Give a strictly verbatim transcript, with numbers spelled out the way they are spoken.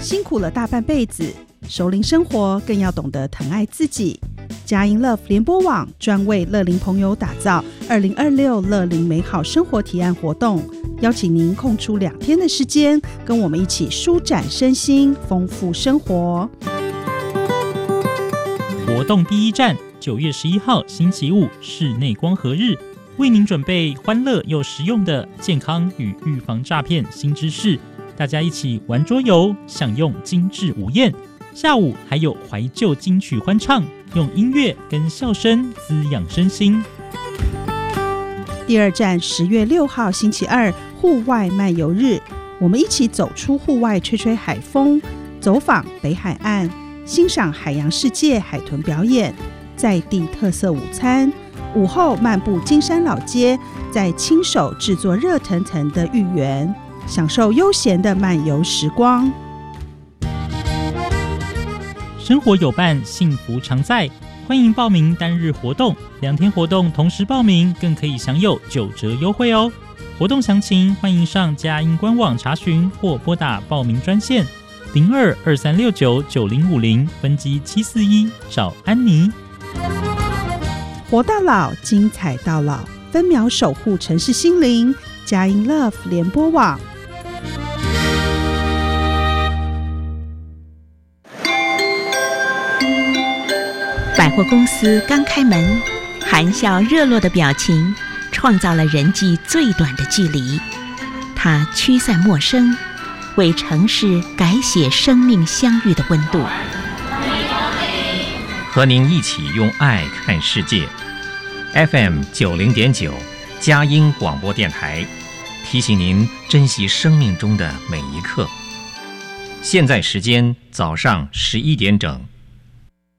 辛苦了大半辈子，熟龄生活更要懂得疼爱自己。佳音 Love 联播网专为乐龄朋友打造二零二六乐龄美好生活提案活动，邀请您空出两天的时间，跟我们一起舒展身心，丰富生活。 活动第一站，九月十一号星期五室内光合日，为您准备欢乐又实用的健康与预防诈骗新知识，大家一起玩桌游，享用精致午宴。下午还有怀旧金曲欢唱，用音乐跟笑声滋养身心。 第二站，十月六号星期二户外漫游日，我们一起走出户外，吹吹海风，走访北海岸，欣赏海洋世界海豚表演，在地特色午餐。午后漫步金山老街，再亲手制作热腾腾的芋圆，享受悠闲的漫游时光。 生活有伴，幸福常在。欢迎报名单日活动，两天活动同时报名，更可以享有九折优惠哦。活动详情欢迎上佳音官网查询，或拨打报名专线零二二三六九九零五零分机七四一找安妮。 活到老，精彩到老，分秒守护城市心灵。佳音 Love 联播网。 百货公司刚开门，含笑热络的表情创造了人际最短的距离。它驱散陌生，为城市改写生命相遇的温度。 和您一起用爱看世界。F M 九零点九，佳音广播电台，提醒您珍惜生命中的每一刻。现在时间早上十一点整。